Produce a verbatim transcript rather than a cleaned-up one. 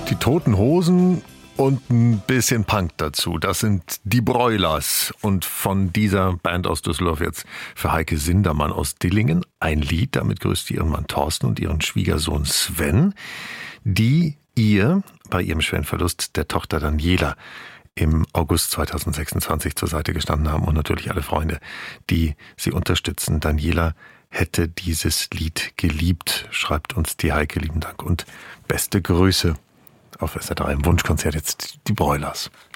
Die Toten Hosen und ein bisschen Punk dazu. Das sind die Broilers. Und von dieser Band aus Düsseldorf jetzt für Heike Sindermann aus Dillingen ein Lied. Damit grüßt sie ihren Mann Thorsten und ihren Schwiegersohn Sven, die ihr bei ihrem schweren Verlust der Tochter Daniela im August zweitausendsechsundzwanzig zur Seite gestanden haben und natürlich alle Freunde, die sie unterstützen. Daniela hätte dieses Lied geliebt, schreibt uns die Heike. Lieben Dank und beste Grüße auf S R drei im Wunschkonzert. Jetzt die Broilers.